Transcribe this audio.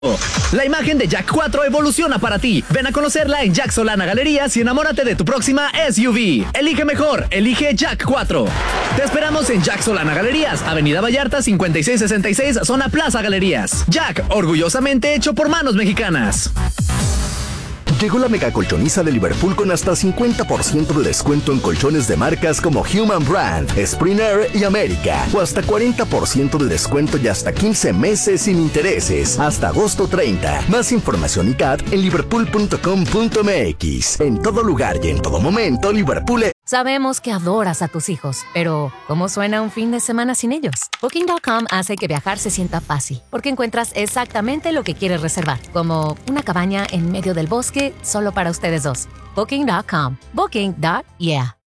La imagen de Jack 4 evoluciona para ti. Ven a conocerla en Jack Solana Galerías y enamórate de tu próxima SUV. Elige mejor, elige Jack 4. Te esperamos en Jack Solana Galerías, Avenida Vallarta 5666, zona Plaza Galerías. Jack, orgullosamente hecho por manos mexicanas. Llegó la mega colchoniza de Liverpool con hasta 50% de descuento en colchones de marcas como Human Brand, Springer y América. O hasta 40% de descuento y hasta 15 meses sin intereses. Hasta agosto 30. Más información y CAT en liverpool.com.mx. En todo lugar y en todo momento, Liverpool es... Sabemos que adoras a tus hijos, pero ¿cómo suena un fin de semana sin ellos? Booking.com hace que viajar se sienta fácil, porque encuentras exactamente lo que quieres reservar, como una cabaña en medio del bosque solo para ustedes dos. Booking.com. Booking.yeah.